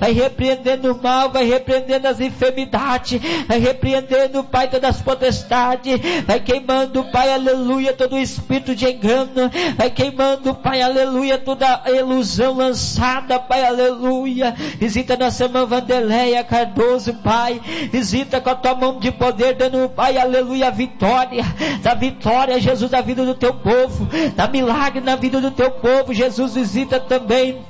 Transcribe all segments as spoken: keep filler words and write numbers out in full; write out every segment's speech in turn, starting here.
vai repreendendo o mal, vai repreendendo as enfermidades, vai repreendendo, Pai, todas as potestades, vai queimando, Pai, aleluia, todo o espírito de engano, vai queimando, Pai, aleluia, toda a ilusão lançada, Pai, aleluia. Visita nossa irmã Vanderleia Cardoso, Pai, visita com a tua mão de poder, dando, Pai, aleluia, a vitória, da vitória, Jesus, na vida do teu povo, da milagre na vida do teu povo, Jesus. Visita também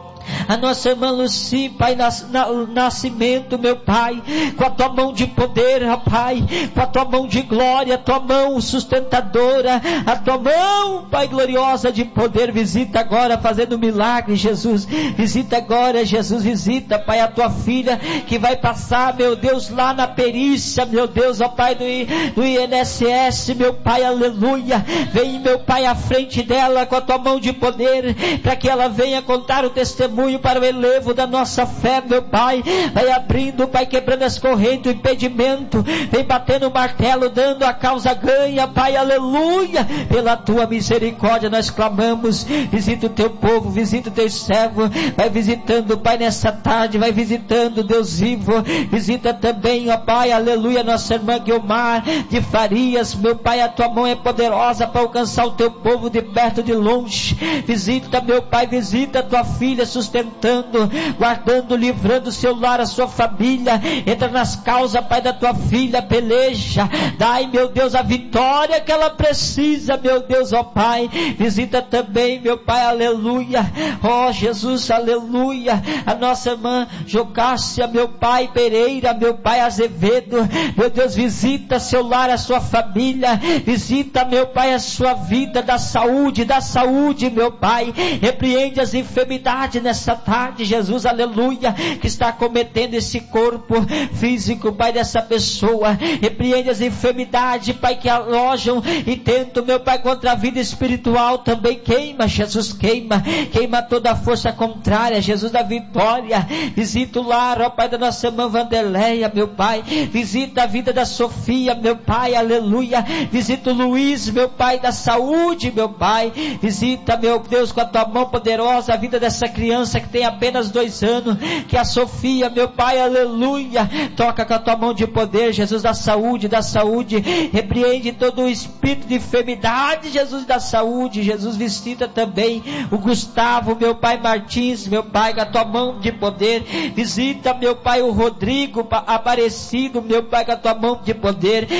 a nossa irmã Lucy, Pai, nas, na, nascimento, meu Pai, com a tua mão de poder, ó Pai, com a tua mão de glória, a tua mão sustentadora, a tua mão, Pai, gloriosa de poder. Visita agora, fazendo milagre, Jesus. Visita agora, Jesus. Visita, Pai, a tua filha, que vai passar, meu Deus, lá na perícia, meu Deus, ó Pai, do, do I N S S, meu Pai, aleluia. Vem, meu Pai, à frente dela, com a tua mão de poder, para que ela venha contar o testemunho para o elevo da nossa fé, meu Pai. Vai abrindo, Pai, quebrando as correntes, o impedimento, vem batendo o martelo, dando a causa ganha, Pai, aleluia. Pela tua misericórdia nós clamamos. Visita o teu povo, visita o teu servo, vai visitando, Pai, nessa tarde, vai visitando, Deus vivo. Visita também, ó Pai, aleluia, nossa irmã Guilmar de Farias, meu Pai, a tua mão é poderosa para alcançar o teu povo de perto, de longe. Visita, meu Pai, visita a tua filha, sustentando, guardando, livrando o seu lar, a sua família. Entra nas causas, Pai, da tua filha, peleja, dai, meu Deus, a vitória que ela precisa, meu Deus, ó Pai. Visita também, meu Pai, aleluia, ó Jesus, aleluia, a nossa irmã Jocássia, meu Pai, Pereira, meu Pai, Azevedo, meu Deus, visita seu lar, a sua família, visita, meu Pai, a sua vida, da saúde, da saúde, meu Pai. Repreende as enfermidades nessa tarde, Jesus, aleluia, que está cometendo esse corpo físico, Pai, dessa pessoa. Repreende as enfermidades, Pai, que alojam e tentam, meu Pai, contra a vida espiritual. Também queima, Jesus, queima, queima toda a força contrária, Jesus, da vitória. Visita o lar, ó Pai, da nossa irmã Vanderleia, meu Pai. Visita a vida da Sofia, meu Pai, aleluia. Visita o Luiz, meu Pai, da saúde, meu Pai. Visita, meu Deus, com a tua mão poderosa, a vida dessa criança que tem apenas dois anos, que a Sofia, meu Pai, aleluia, toca com a tua mão de poder, Jesus, da saúde, da saúde. Repreende todo o espírito de enfermidade, Jesus, da saúde. Jesus, visita também o Gustavo, meu Pai, Martins, meu Pai, com a tua mão de poder. Visita, meu Pai, o Rodrigo Aparecido, meu Pai, com a tua mão de poder.